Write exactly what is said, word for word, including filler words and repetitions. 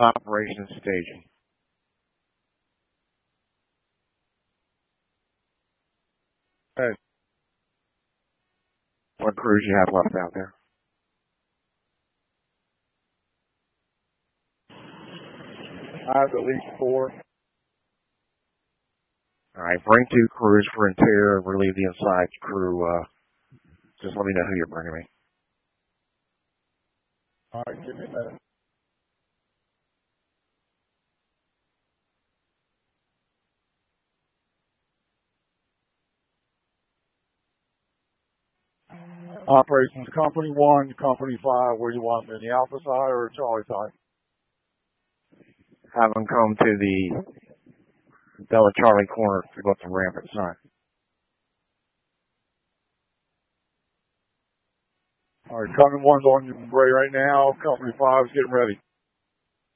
Operations staging. Hey. What crews you have left out there? I have at least four. All right, bring two crews for interior and relieve the inside crew. Uh, just let me know who you're bringing me. All right, give me a minute. Operations Company one, Company five, where you want me, in the Alpha side or Charlie side? Have them come to the Bella Charlie corner to go up the rampart side. All right, Company one's on your way right now. Company five's getting ready.